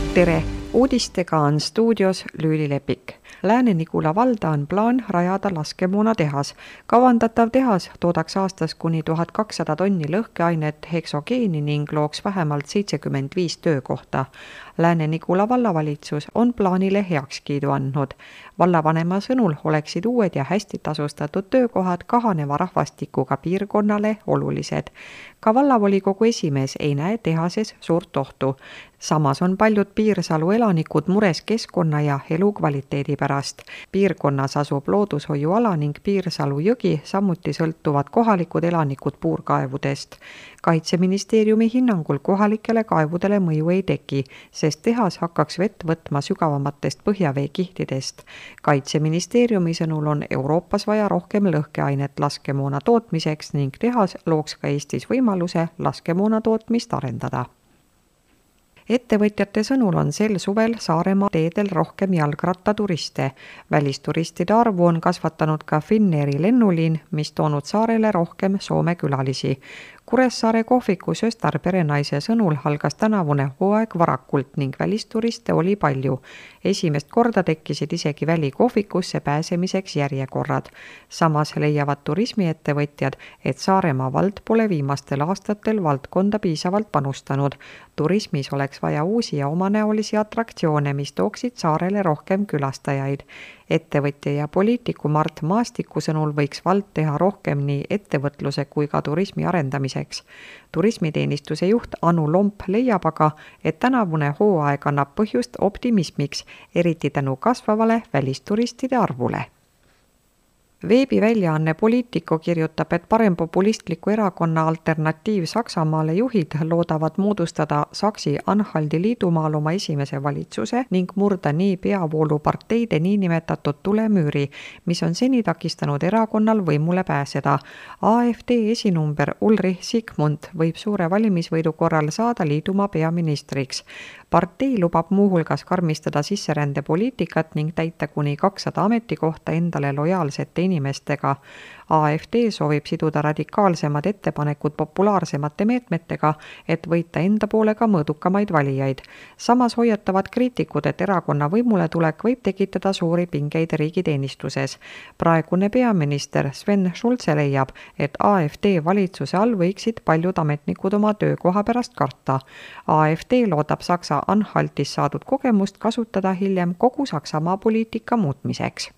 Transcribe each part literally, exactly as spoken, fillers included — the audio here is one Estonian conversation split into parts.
Tere! Uudistega on stuudios Lüüli Lepik. Lääne-Nigula valda on plaan rajada laskemoonatehas. Kavandatav tehas toodaks aastas kuni tuhat kakssada tonni lõhkeainet heksogeeni ning looks vähemalt seitsekümmend viis töökohta. Lääne-Nigula vallavalitsus on plaanile heakskiidu andnud. Vallavanema sõnul oleksid uued ja hästi tasustatud töökohad kahaneva rahvastikuga piirkonnale olulised. Ka vallavolikogu esimees ei näe tehases suurt ohtu. Samas on paljud Piirsalu elanikud mures keskkonna ja elukvaliteedi pärast. Piirkonnas asub loodushoiuala ning Piirsalu jõgi, samuti sõltuvad kohalikud elanikud puurkaevudest. Kaitseministeeriumi hinnangul kohalikele kaevudele mõju ei teki, sest tehas hakkaks vett võtma sügavamatest põhjaveekihtidest. Kaitseministeeriumi sõnul on Euroopas vaja rohkem lõhkeainet laskemoona tootmiseks ning tehas looks ka Eestis võimaluse laskemoona tootmist arendada. Ettevõtjate sõnul on sel suvel Saaremaa teedel rohkem jalgrattaturiste. Välisturistide arvu on kasvatanud ka Finnairi lennuliin, mis toonud saarele rohkem Soome külalisi. Kuressaare kohviku Söstar perenaise sõnul algas tänavune hooaeg varakult ning välisturiste oli palju. Esimest korda tekkisid isegi välikohvikusse pääsemiseks järjekorrad. Samas leiavad turismiettevõtjad, et Saaremaa vald pole viimastel aastatel valdkonda piisavalt panustanud. Turismis oleks vaja uusi ja omanäolisi atraktsioone, mis tooksid saarele rohkem külastajaid. Ettevõtja ja poliitiku Mart Maastiku sõnul võiks vald teha rohkem nii ettevõtluse kui ka turismi arendamiseks. Turismiteenistuse juht Anu Lomp leiab aga, et tänavune hooaeg annab põhjust optimismiks, eriti tänu kasvavale välisturistide arvule. Veebiväljaanne Politico kirjutab, et parempopulistliku erakonna Alternatiiv Saksamaale juhid loodavad moodustada Saksi-Anhaldi liidumaal oma esimese valitsuse ning murda nii peavooluparteide niinimetatud tulemüüri, mis on seni takistanud erakonnal võimule pääseda. A F D esinumber Ulrich Sigmund võib suure valimisvõidu korral saada liidumaa peaministriks. Partei lubab muuhulgas karmistada sisserändepoliitikat ning täita kuni kakssada ametikohta endale lojaalsete inimestega. A F D soovib siduda radikaalsemad ettepanekud populaarsemate meetmetega, et võita enda poolega mõõdukamaid valijaid. Samas hoiatavad kriitikud, et erakonna võimule tulek võib tekitada suuri pingeid riigiteenistuses. Praegune peaminister Sven Schulze leiab, et A F D valitsuse all võiksid paljud ametnikud oma töökoha pärast karta. A F D loodab Saksa Anhaltis saadud kogemust kasutada hiljem kogu Saksamaa poliitika muutmiseks.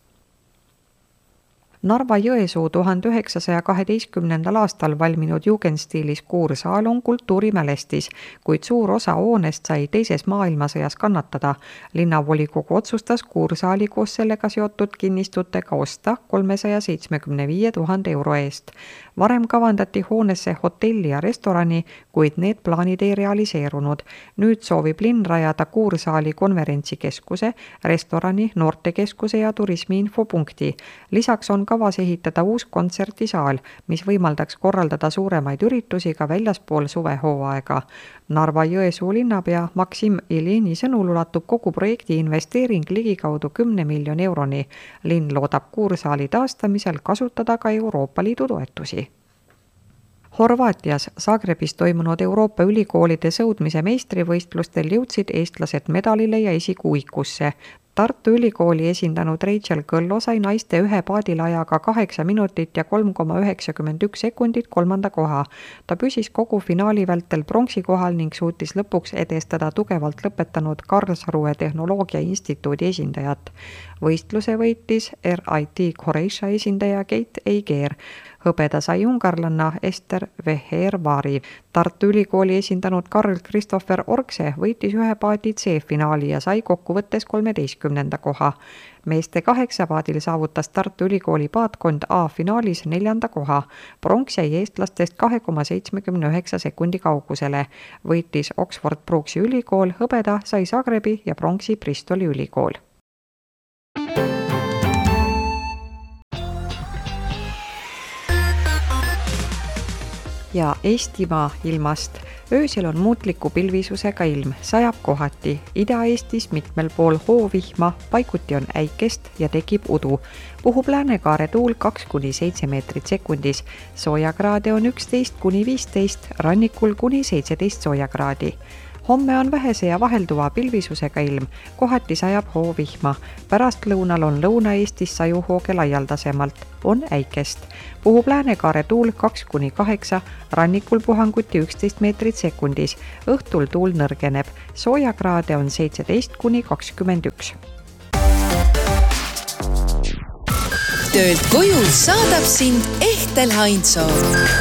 Narva-Jõesuu tuhande üheksasaja kaheteistkümnendal aastal valminud jugendstiilis kuursaal on kultuurimälestis, kuid suur osa hoonest sai teises maailmasõjas kannatada. Linnavolikogu otsustas kuursaali koos sellega seotud kinnistutega osta kolmesaja seitsmekümne viie tuhande euro eest. Varem kavandati hoonesse hotelli ja restorani, kuid need plaanid ei realiseerunud. Nüüd soovib linn rajada kuursaali konverentsikeskuse, restorani, noortekeskuse ja turismiinfopunkti. Lisaks on kavas ehitada uus kontsertisaal, mis võimaldaks korraldada suuremaid üritusi ka väljaspool suvehooaega. Narva-Jõesuu linnapea Maksim Ilini sõnul ulatub kogu projekti investeering ligikaudu kümne miljoni euroni. Linn loodab kuursaali taastamisel kasutada ka Euroopa Liidu toetusi. Horvaatias Zagrebis toimunud Euroopa ülikoolide sõudmise meistrivõistlustel jõudsid eestlased medalile ja esikuuikusse. Tartu ülikooli esindanud Rachel Kõllo sai naiste ühe paadilajaga kaheksa minutit ja kolm koma üheksakümmend üks sekundit kolmanda koha. Ta püsis kogu finaali vältel pronksi kohal ning suutis lõpuks edestada tugevalt lõpetanud Karlsruhe Tehnoloogia Instituudi esindajat. Võistluse võitis R I T Croatia esindaja Kate Eiger. Hõbeda sai ungarlanna Ester Veher-Vari. Tartu ülikooli esindanud Karl Christopher Orkse võitis ühe paadi C-finaali ja sai kokkuvõttes kolmeteistkümnenda koha. Meeste kaheksapaadil saavutas Tartu ülikooli paadkond A-finaalis neljanda koha. Pronks jäi eestlastest kahe koma seitsmekümne üheksa sekundi kaugusele. Võitis Oxford Brooksi ülikool, hõbeda sai Zagrebi ja pronksi Bristoli ülikool. Ja Eestimaa ilmast. Öösel on muutliku pilvisusega ilm, sajab kohati. Ida-Eestis mitmel pool hoovihma, paikuti on äikest ja tekib udu. Puhub läänekaare tuul kaks kuni seitse meetrit sekundis. Soojakraade on üksteist kuni viisteist, rannikul kuni seitseteist soojakraadi. Homme on vähese ja vahelduva pilvisusega ilm, kohati sajab hoovihma. Pärastlõunal on Lõuna-Eestis sajuhooge laialdasemalt, on äikest. Puhub läänekaare tuul kaks kuni kaheksa, rannikul puhanguti üksteist meetrit sekundis. Õhtul tuul nõrgeneb, soojakraade on seitseteist kuni kakskümmend üks. Töölt koju saadab sind Ehtel Heinzoo.